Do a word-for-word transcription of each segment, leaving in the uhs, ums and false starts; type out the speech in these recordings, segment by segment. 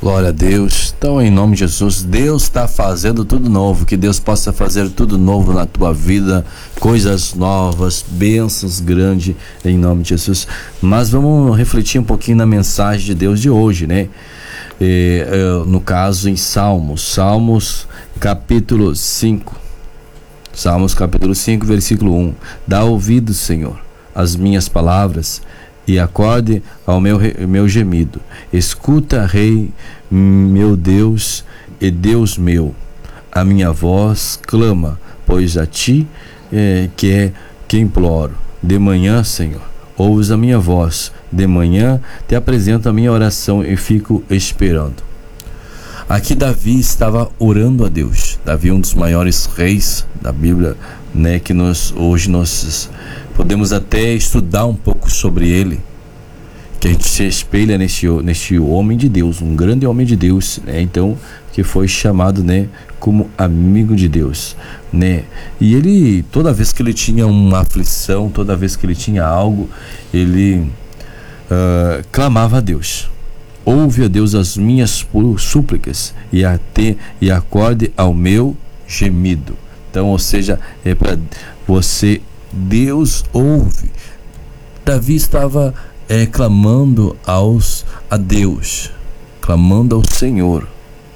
Glória a Deus. Então, em nome de Jesus, Deus está fazendo tudo novo. Que Deus possa fazer tudo novo na tua vida, coisas novas, bênçãos grandes, em nome de Jesus. Mas vamos refletir um pouquinho na mensagem de Deus de hoje, né? É, é, no caso, em Salmos, Salmos capítulo cinco. Salmos capítulo cinco, versículo um. Dá ouvido, Senhor, às minhas palavras, e acorde ao meu, meu gemido. Escuta, Rei, meu Deus e Deus meu. A minha voz clama, pois a ti é, que é que imploro. De manhã, Senhor, ouves a minha voz. De manhã te apresento a minha oração e fico esperando. Aqui Davi estava orando a Deus. Davi é um dos maiores reis da Bíblia, né, que nós, hoje nós podemos até estudar um pouco sobre ele, que a gente se espelha neste, neste homem de Deus, um grande homem de Deus, né? Então, que foi chamado, né, como amigo de Deus, né? E ele, toda vez que ele tinha uma aflição, toda vez que ele tinha algo, ele uh, clamava a Deus. Ouve a Deus as minhas súplicas e, até, e acorde ao meu gemido. Então, ou seja, é para você, Deus ouve. Davi estava é, clamando aos, a Deus, clamando ao Senhor.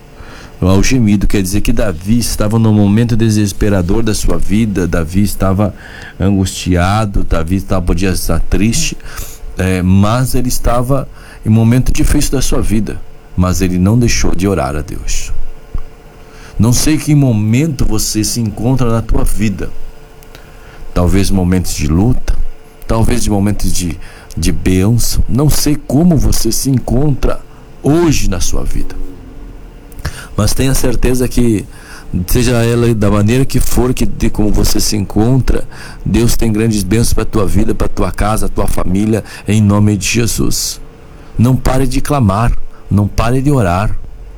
Ao gemido quer dizer que Davi estava num momento desesperador da sua vida. Davi estava angustiado, Davi estava, podia estar triste, é, mas ele estava em um momento difícil da sua vida, mas ele não deixou de orar a Deus. Não sei que momento você se encontra na tua vida, talvez momentos de luta, talvez de momentos de, de bênção, não sei como você se encontra hoje na sua vida, mas tenha certeza que, seja ela da maneira que for, que de como você se encontra, Deus tem grandes bênçãos para a tua vida, para a tua casa, a tua família, em nome de Jesus. Não pare de clamar, não pare de orar.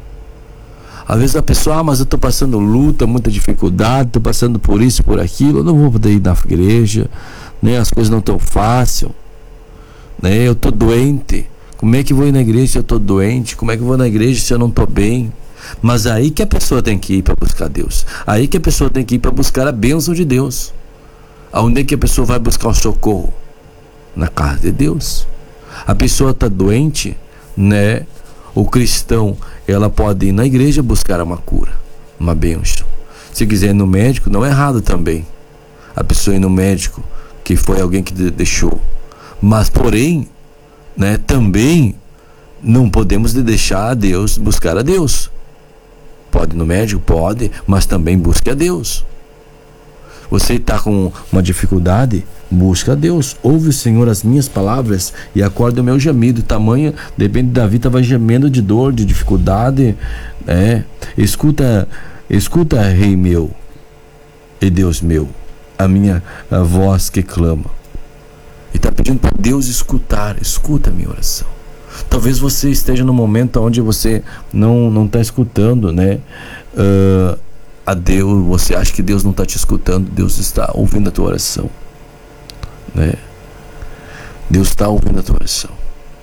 Às vezes a pessoa, ah, mas eu estou passando luta, muita dificuldade, estou passando por isso, por aquilo, eu não vou poder ir na igreja, né? As coisas não estão fáceis, né? Eu estou doente, como é que vou ir na igreja se eu estou doente? Como é que eu vou na igreja se eu não estou bem? Mas aí que a pessoa tem que ir para buscar Deus, aí que a pessoa tem que ir para buscar a bênção de Deus. Aonde é que a pessoa vai buscar o socorro? Na casa de Deus. A pessoa está doente, né? O cristão, ela pode ir na igreja buscar uma cura, uma bênção. Se quiser ir no médico, não é errado também a pessoa ir no médico, que foi alguém que deixou. Mas porém, né, também não podemos deixar a Deus, buscar a Deus. Pode ir no médico? Pode, mas também busque a Deus. Você está com uma dificuldade? Busca a Deus. Ouve o Senhor as minhas palavras e acorda o meu gemido. Tamanho, depende, Davi estava gemendo de dor, de dificuldade, né? Escuta, escuta, Rei meu e Deus meu, a minha a voz que clama. E está pedindo para Deus escutar. Escuta a minha oração. Talvez você esteja num momento onde você não não está escutando, né? Uh, a Deus, você acha que Deus não está te escutando. Deus está ouvindo a tua oração, né? Deus está ouvindo a tua oração.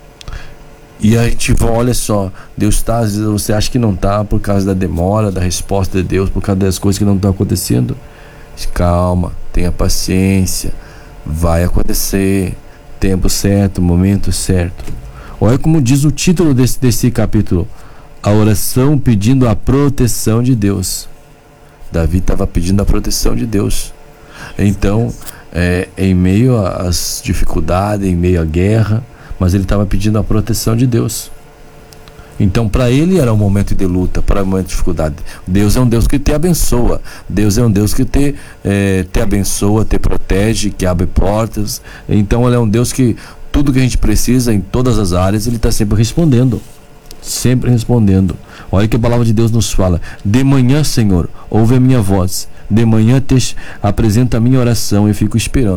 E a gente olha só, Deus está, às vezes você acha que não está por causa da demora da resposta de Deus, por causa das coisas que não estão acontecendo. Calma, tenha paciência, vai acontecer, tempo certo, momento certo. Olha como diz o título desse, desse capítulo: a oração pedindo a proteção de Deus. Davi estava pedindo a proteção de Deus. Então, é, em meio às dificuldades, em meio à guerra, mas ele estava pedindo a proteção de Deus. Então, para ele era um momento de luta, para um momento de dificuldade. Deus é um Deus que te abençoa. Deus é um Deus que te, é, te abençoa, te protege, que abre portas. Então, ele é um Deus que tudo que a gente precisa em todas as áreas, ele está sempre respondendo. Sempre respondendo. Olha que a palavra de Deus nos fala: de manhã, Senhor, ouve a minha voz. De manhã te apresenta a minha oração e fico esperando.